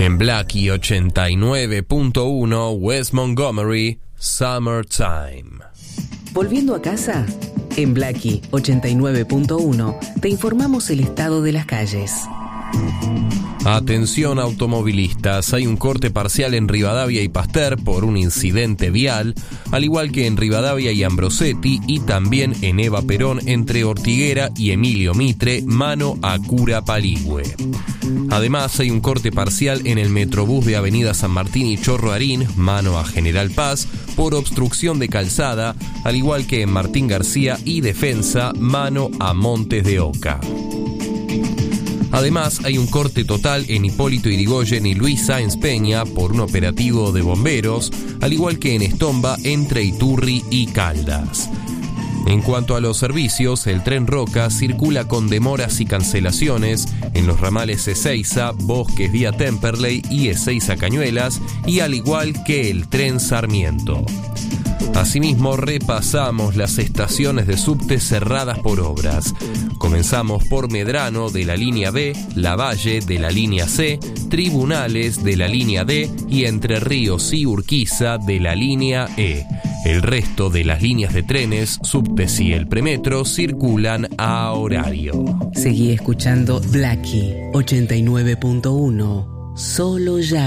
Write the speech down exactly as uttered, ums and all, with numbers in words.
En Blackie ochenta y nueve punto uno, West Montgomery, Summertime. Volviendo a casa, en Blackie ochenta y nueve punto uno te informamos el estado de las calles. Atención automovilistas, hay un corte parcial en Rivadavia y Pasteur por un incidente vial, al igual que en Rivadavia y Ambrosetti y también en Eva Perón entre Ortiguera y Emilio Mitre, mano a Cura Paligüe. Además hay un corte parcial en el Metrobús de Avenida San Martín y Chorro Arín, mano a General Paz, por obstrucción de calzada, al igual que en Martín García y Defensa, mano a Montes de Oca. Además, hay un corte total en Hipólito Yrigoyen y Luis Sáenz Peña por un operativo de bomberos, al igual que en Estomba entre Iturri y Caldas. En cuanto a los servicios, el tren Roca circula con demoras y cancelaciones en los ramales Ezeiza, Bosques vía Temperley y Ezeiza Cañuelas, y al igual que el tren Sarmiento. Asimismo, repasamos las estaciones de subte cerradas por obras. Comenzamos por Medrano de la línea B, Lavalle de la línea C, Tribunales de la línea D y Entre Ríos y Urquiza de la línea E. El resto de las líneas de trenes, subtes y el premetro circulan a horario. Seguí escuchando Blackie ochenta y nueve punto uno. Solo ya.